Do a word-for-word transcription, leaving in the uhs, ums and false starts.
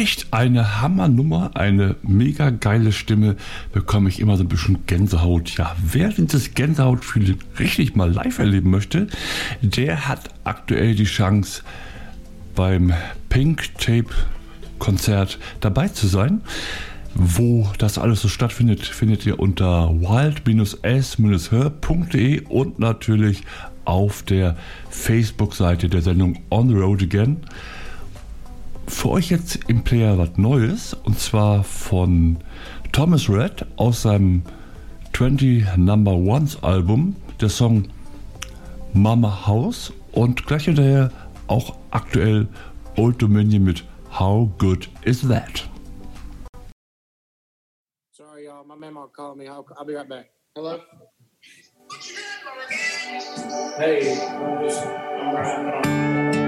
echt eine Hammernummer, eine mega geile Stimme, bekomme ich immer so ein bisschen Gänsehaut. Ja, wer dieses Gänsehautgefühl richtig mal live erleben möchte, der hat aktuell die Chance, beim Pink Tape Konzert dabei zu sein. Wo das alles so stattfindet, findet ihr unter wild s her punkt de und natürlich auf der Facebook-Seite der Sendung On the Road Again. Für euch jetzt im Player was Neues, und zwar von Thomas Rhett aus seinem zwanzig Number Ones Album, der Song Mama House, und gleich hinterher auch aktuell Old Dominion mit How Good Is That? Sorry, y'all. My memo called me. I'll, I'll be right back. Hello? Hey, I'm just, I'm riding on.